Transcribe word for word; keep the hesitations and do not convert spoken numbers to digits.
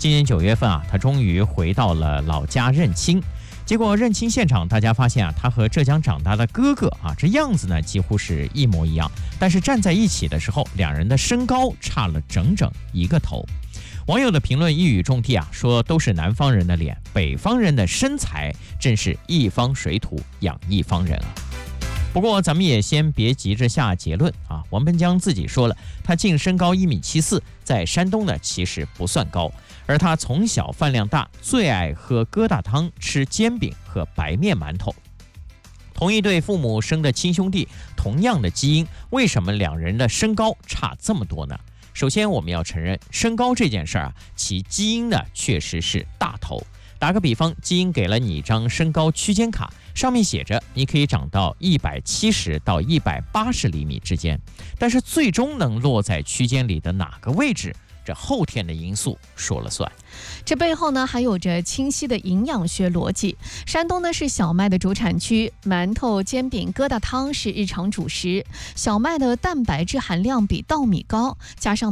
今年九月份啊，他终于回到了老家认亲。结果认亲现场，大家发现啊，他和浙江长大的哥哥啊，这样子呢几乎是一模一样。但是站在一起的时候，两人的身高差了整整一个头。网友的评论一语中的啊，说都是南方人的脸，北方人的身材真是一方水土养一方人啊。不过咱们也先别急着下结论啊。王本江自己说了，他净身高一米七四，在山东呢其实不算高，而他从小饭量大，最爱喝疙瘩汤，吃煎饼和白面馒头。同一对父母生的亲兄弟，同样的基因，为什么两人的身高差这么多呢？首先我们要承认，身高这件事儿啊，其基因呢确实是大头。打个比方，基因给了你一张身高区间卡，上面写着你可以长到一百七十到一百八十厘米之间，但是最终能落在区间里的哪个位置，这后天的因素说了算。 这背后呢还有着清晰的营养学逻辑。山东呢是小麦的主产区，馒头、煎饼、疙瘩汤是日常主食。小麦的蛋白质含量比稻米高，加上